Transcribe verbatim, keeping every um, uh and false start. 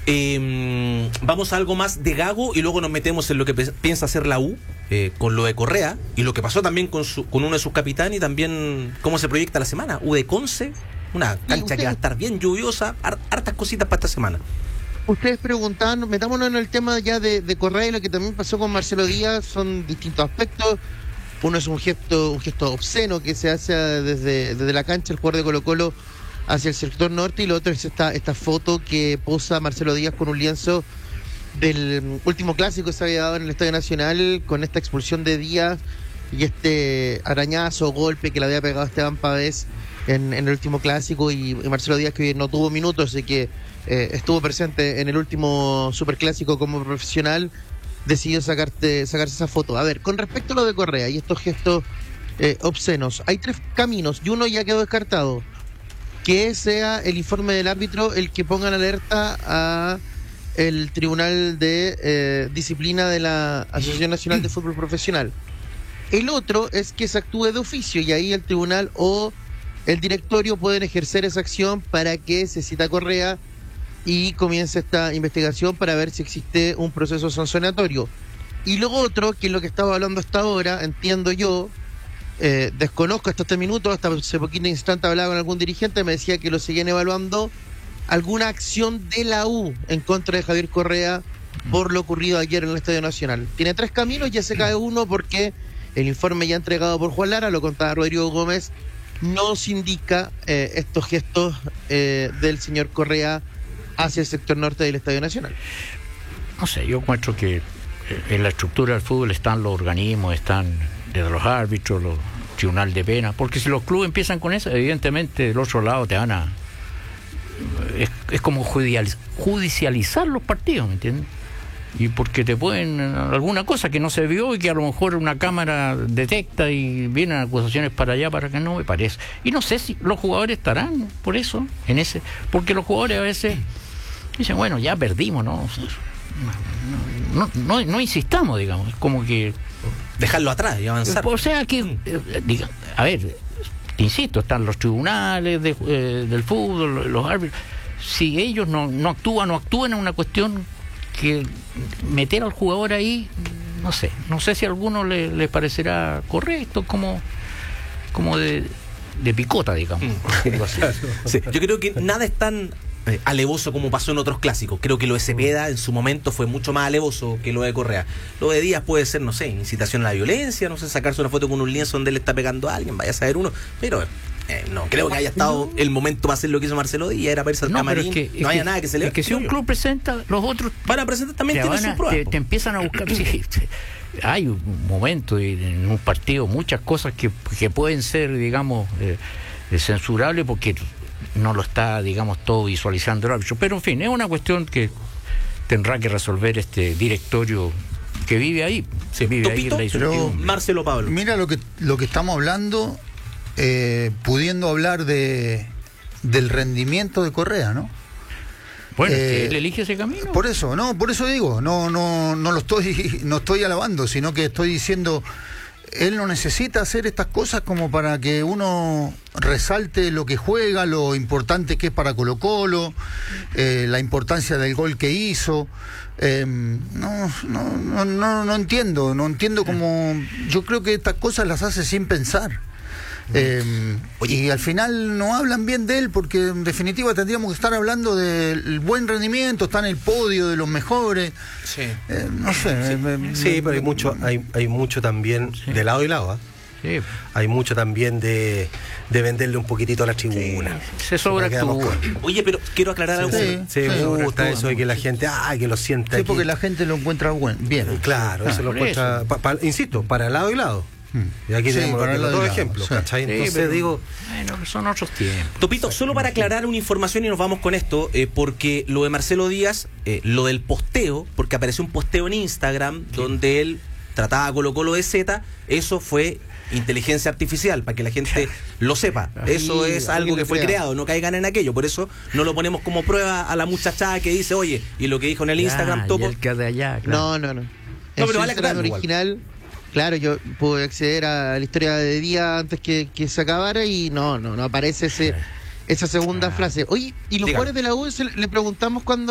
Eh, vamos a algo más de Gago y luego nos metemos en lo que pe- piensa hacer la U, eh, con lo de Correa y lo que pasó también con, su, con uno de sus capitanes y también cómo se proyecta la semana. U de Conce, una cancha que va a estar bien lluviosa, har- hartas cositas para esta semana. Ustedes preguntaban, metámonos en el tema ya de, de Correa y lo que también pasó con Marcelo Díaz, son distintos aspectos. Uno es un gesto un gesto obsceno que se hace desde, desde la cancha, el jugador de Colo-Colo hacia el sector norte, y lo otro es esta, esta foto que posa Marcelo Díaz con un lienzo del último clásico que se había dado en el Estadio Nacional, con esta expulsión de Díaz y este arañazo o golpe que le había pegado a Esteban Pavés en, en el último clásico, y, y Marcelo Díaz, que no tuvo minutos y que eh, estuvo presente en el último superclásico como profesional, decidió sacarte, sacarse esa foto. A ver, con respecto a lo de Correa y estos gestos eh, obscenos, hay tres caminos y uno ya quedó descartado: que sea el informe del árbitro el que ponga en alerta a el Tribunal de eh, Disciplina de la Asociación Nacional de Fútbol Profesional. El otro es que se actúe de oficio, y ahí el tribunal o el directorio pueden ejercer esa acción para que se cita a Correa y comience esta investigación para ver si existe un proceso sancionatorio. Y lo otro, que es lo que estaba hablando hasta ahora, entiendo yo, eh, desconozco hasta este minuto, hasta hace poquito instante hablaba con algún dirigente, me decía que lo seguían evaluando, alguna acción de la U en contra de Javier Correa por lo ocurrido ayer en el Estadio Nacional. Tiene tres caminos, ya se cae uno porque el informe ya entregado por Juan Lara, lo contaba Rodrigo Gómez, nos indica eh, estos gestos eh, del señor Correa hacia el sector norte del Estadio Nacional. No sé, yo encuentro que en la estructura del fútbol están los organismos, están desde los árbitros, los tribunales de pena, porque si los clubes empiezan con eso, evidentemente del otro lado te van a... Es, es como judicializ, judicializar los partidos, ¿me entiendes? Y porque te pueden... alguna cosa que no se vio y que a lo mejor una cámara detecta y vienen acusaciones para allá, para que no, me parece. Y no sé si los jugadores estarán por eso, en ese... porque los jugadores a veces dicen, bueno, ya perdimos, ¿no? No, no, no, no insistamos, digamos, es como que... dejarlo atrás y avanzar. O sea que, eh, diga, a ver, insisto, están los tribunales de, eh, del fútbol, los árbitros. Si ellos no, no actúan o actúan en una cuestión que meter al jugador ahí, no sé, no sé si a alguno le, le parecerá correcto, como, como de, de picota, digamos. Sí, yo creo que nada es tan eh, alevoso como pasó en otros clásicos. Creo que lo de Cepeda en su momento fue mucho más alevoso que lo de Correa. Lo de Díaz puede ser, no sé, incitación a la violencia, no sé, sacarse una foto con un lienzo donde él está pegando a alguien, vaya a saber uno, pero eh, no creo que haya estado el momento para hacer lo que hizo Marcelo Díaz, era para irse al No, camarín, pero es que, no es haya que, nada que se le... Es que si un club presenta, los otros van a presentar, también te, tienen van a- sus pruebas. te, te empiezan a buscar. Sí, sí. Hay un momento y en un partido, muchas cosas que, que pueden ser, digamos, eh, eh, censurables porque no lo está, digamos, todo visualizando el árbitro. Pero en fin, es una cuestión que tendrá que resolver este directorio que vive ahí. Sí, vive ahí en Topito, la incertidumbre. Marcelo Pablo. Mira lo que lo que estamos hablando, eh, pudiendo hablar de del rendimiento de Correa, ¿no? Bueno, es eh, que él elige ese camino. Por eso, no, por eso digo, no, no, no lo estoy, no estoy alabando, sino que estoy diciendo, él no necesita hacer estas cosas como para que uno resalte lo que juega, lo importante que es para Colo-Colo, eh, la importancia del gol que hizo. Eh, no, no, no, no, no entiendo, no entiendo cómo. Yo creo que estas cosas las hace sin pensar. Eh, y al final no hablan bien de él, porque en definitiva tendríamos que estar hablando del buen rendimiento, está en el podio de los mejores. Sí. Eh, no sé. Sí, me- me- sí, pero hay mucho, hay, hay mucho también Sí. de lado y lado, ¿eh? Sí. Hay mucho también de, de venderle un poquitito a la tribuna. Se sobreactúa. Para que damos Oye, pero quiero aclarar algo. Sí. Se Sí, gusta eso de que la gente, ah, que lo sienta Sí, aquí. porque la gente lo encuentra buen, bien. Claro, eso Ah, lo por encuentra, eso. pa- pa- insisto, para lado y lado. Y aquí Sí, tenemos para los lado y dos lado, ejemplos, sí. ¿cachai? Sí, Entonces pero- digo, Bueno, son otros tiempos. Topito, solo para aclarar una información y nos vamos con esto, eh, porque lo de Marcelo Díaz, eh, lo del posteo, porque apareció un posteo en Instagram donde él trataba a Colo Colo de Z, eso fue inteligencia artificial, para que la gente lo sepa. Eso Sí, es algo alguien que lo fue crea. creado, no caigan en aquello, por eso no lo ponemos como prueba a la muchachada que dice, oye, y lo que dijo en el Instagram, Ya, Topo. y el que de allá, claro. No, no, no. En pero su vale Instagram aclararlo igual. original, claro, yo pude acceder a la historia de día antes que, que se acabara y no, no, no aparece ese esa segunda Ah. frase. Oye, ¿y los Dígame. jugadores de la U se le le preguntamos cuando